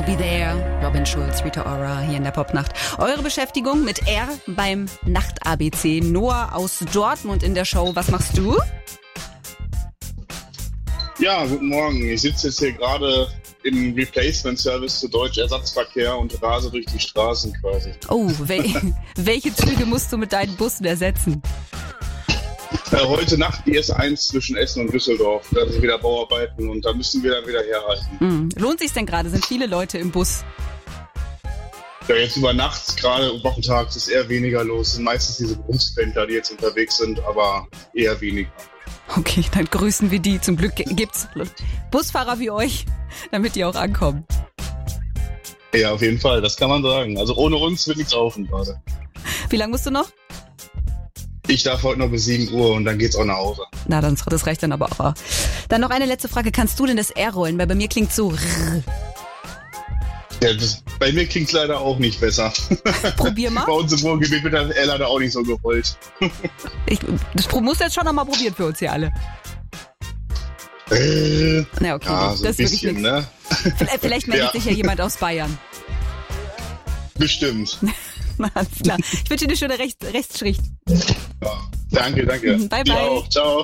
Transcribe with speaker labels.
Speaker 1: Be There, Robin Schulz, Rita Ora hier in der Popnacht. Eure Beschäftigung mit R beim Nacht-ABC. Noah aus Dortmund in der Show. Was machst du?
Speaker 2: Ja, guten Morgen. Ich sitze jetzt hier gerade im Replacement-Service zu Deutsch Ersatzverkehr und rase durch die Straßen quasi.
Speaker 1: Oh, welche Züge musst du mit deinen Bussen ersetzen?
Speaker 2: Heute Nacht die S1 zwischen Essen und Düsseldorf. Da sind wieder Bauarbeiten und da müssen wir dann wieder herhalten.
Speaker 1: Lohnt sich's denn gerade? Sind viele Leute im Bus?
Speaker 2: Ja, jetzt über Nacht, gerade wochentags, ist eher weniger los. Es sind meistens diese Berufspendler, die jetzt unterwegs sind, aber eher weniger.
Speaker 1: Okay, dann grüßen wir die. Zum Glück gibt's Busfahrer wie euch, damit die auch ankommen.
Speaker 2: Ja, auf jeden Fall, das kann man sagen. Also ohne uns wird nichts laufen gerade.
Speaker 1: Wie lange musst du noch?
Speaker 2: Ich darf heute noch bis 7 Uhr und dann geht's auch nach Hause.
Speaker 1: Na, das reicht dann aber auch. Dann noch eine letzte Frage. Kannst du denn das R rollen? Weil bei mir klingt so
Speaker 2: Ja, bei mir klingt's leider auch nicht besser.
Speaker 1: Probier mal.
Speaker 2: Bei uns im Ruhrgebiet wird das R leider auch nicht so gerollt.
Speaker 1: Das musst du jetzt schon noch mal probieren für uns hier alle. Na okay,
Speaker 2: ja, so
Speaker 1: das
Speaker 2: ein
Speaker 1: ist wirklich
Speaker 2: bisschen,
Speaker 1: nichts.
Speaker 2: ne?
Speaker 1: Vielleicht meldet sich ja jemand aus Bayern.
Speaker 2: Bestimmt.
Speaker 1: Alles klar. Ich wünsche dir eine schöne Rechtsschicht.
Speaker 2: Ja, danke.
Speaker 1: Bye, bye.
Speaker 2: Ciao.